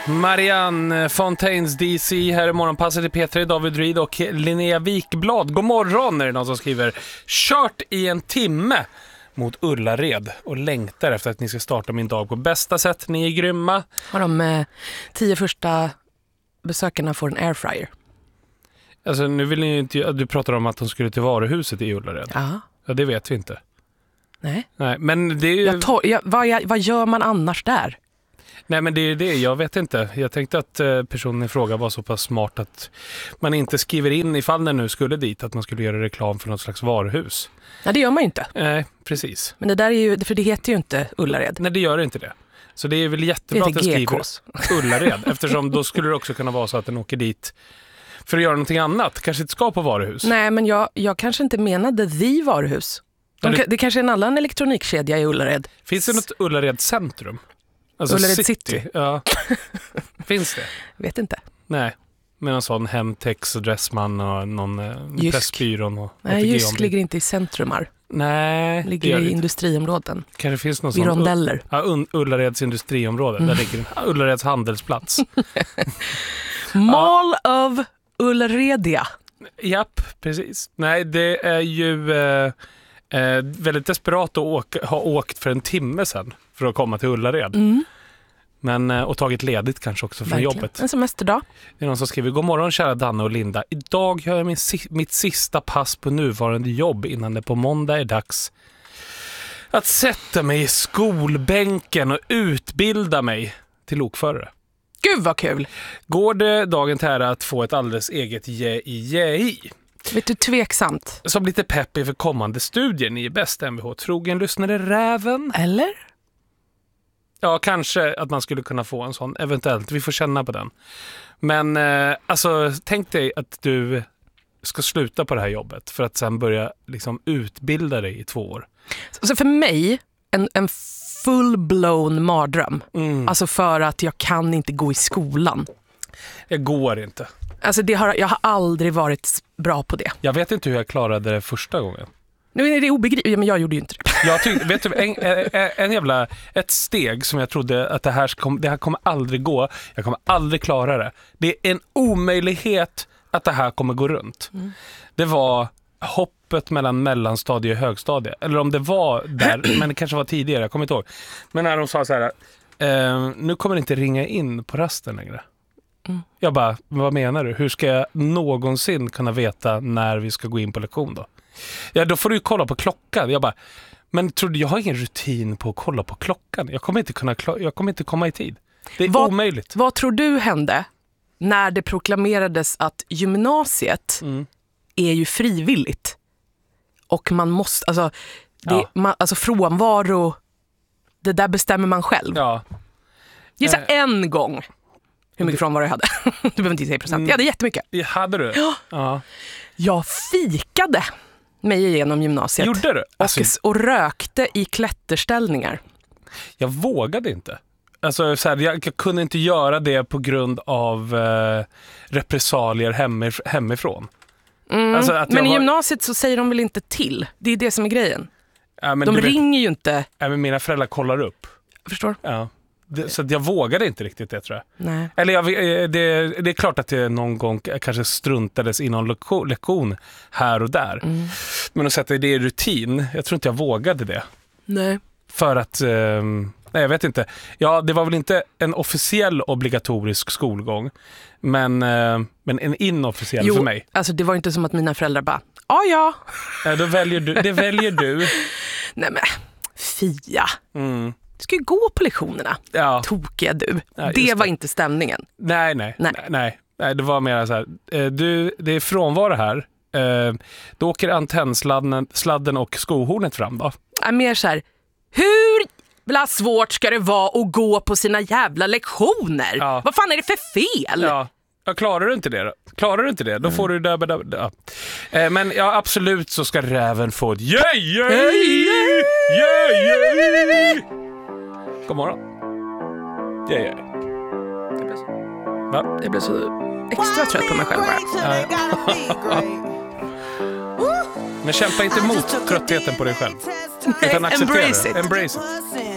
Marianne Fontaines DC här i morgonpasset i P3, David Reed och Linnea Wikblad. God morgon är det någon som skriver. Kört i en timme mot Ullared och längtar efter att ni ska starta min dag på bästa sätt. Ni är grymma. Har de 10 första besökarna får en airfryer? Alltså nu vill ni inte, du pratar om att de skulle till varuhuset i Ullared. Ja. Ja, det vet vi inte. Nej. Men det är ju... Vad gör man annars där? Nej, men det är det. Jag vet inte. Jag tänkte att personen i fråga var så pass smart att man inte skriver in ifall den nu skulle dit att man skulle göra reklam för något slags varuhus. Ja, det gör man ju inte. Nej, precis. Men det där är ju, för det heter ju inte Ullared. Nej, det gör inte det. Så det är väl jättebra att den skriver Ullared, eftersom då skulle det också kunna vara så att den åker dit för att göra någonting annat. Kanske inte ska på varuhus. Nej, men jag kanske inte menade the varuhus. Det kanske är en annan elektronikkedja i Ullared. Finns det något Ullared centrum? Alltså Ullared City? Ja. Finns det? Vet inte. Nej, med någon sån Hemtex och Dressman och någon Pressbyrån. Och nej, Jysk ligger inte i centrumar. Nej. Ligger i industriområden. Kanske finns någon sån. Rondeller. Ullareds industriområde. Där ligger Ullareds handelsplats. Mall of Ullaredia. Japp, precis. Nej, det är ju väldigt desperat att ha åkt för en timme sedan för att komma till Ullared. Men, och tagit ledigt kanske också från jobbet. En semesterdag. Det är någon som skriver: God morgon kära Danne och Linda. Idag gör jag mitt sista pass på nuvarande jobb innan det på måndag är dags att sätta mig i skolbänken och utbilda mig till lokförare. Gud vad kul! Går det dagen till ära att få ett alldeles eget i? Vet du, tveksamt. Som lite peppig för kommande studier. Ni är bäst MVH. Trogen lyssnare räven. Eller? Ja, kanske att man skulle kunna få en sån. Eventuellt. Vi får känna på den. Men alltså, tänk dig att du ska sluta på det här jobbet för att sen börja liksom utbilda dig i 2 år. Så för mig, en full-blown mardröm. Alltså för att jag kan inte gå i skolan. Jag går inte. Alltså jag har aldrig varit bra på det. Jag vet inte hur jag klarade det första gången. Nu är det obegripligt, men jag gjorde ju inte det. Jag tyckte, vet du, ett steg som jag trodde att det här kommer aldrig gå. Jag kommer aldrig klara det. Det är en omöjlighet att det här kommer gå runt. Det var hoppet mellan mellanstadie och högstadie. Eller om det var där, men det kanske var tidigare, jag kommer inte ihåg. Men när de sa så här, nu kommer det inte ringa in på rasten längre. Jag bara, vad menar du? Hur ska jag någonsin kunna veta när vi ska gå in på lektion då? Ja, då får du ju kolla på klockan. Jag bara, men tror du jag har ingen rutin på att kolla på klockan? Jag kommer inte komma i tid. Det är omöjligt. Vad tror du hände när det proklamerades att gymnasiet är ju frivilligt? Och man måste, alltså frånvaro, det där bestämmer man själv. Ja. Gissa en gång hur mycket frånvaro jag hade. Du behöver inte säga procent. Jag hade jättemycket. Hade du? Ja. Jag fikade mig igenom gymnasiet. Gjorde du? Alltså, och rökte i klätterställningar. Jag vågade inte. Alltså, så här, jag kunde inte göra det på grund av repressalier hemifrån. Alltså, men i gymnasiet så säger de väl inte till. Det är det som är grejen. Ja, men de ringer ju inte. Ja, men mina föräldrar kollar upp. Jag förstår. Ja. Så att jag vågade inte riktigt det, tror jag. Nej. Eller det är klart att det någon gång kanske struntades i någon lektion här och där. Men att sätta det i rutin, jag tror inte jag vågade det. Nej. För att, nej, jag vet inte. Ja, det var väl inte en officiell obligatorisk skolgång, men en inofficiell för mig. Alltså det var inte som att mina föräldrar bara, ja. Då väljer du. Nej men, Fia. Du ska ju gå på lektionerna. Ja. Tokiga du. Ja, det var inte stämningen. Nej, det var mer så här. Det är frånvaro här. Då åker antennsladden och skohornet fram då. Mer så här. Hur jävla svårt ska det vara att gå på sina jävla lektioner? Ja. Vad fan är det för fel? Ja. Klarar du inte det då får du där. Men ja, absolut så ska räven få ett yay! God morgon. Yeah. Jag blev så extra trött på mig själv bara. Men kämpa inte emot tröttheten på dig själv. Utan acceptera det. Embrace it.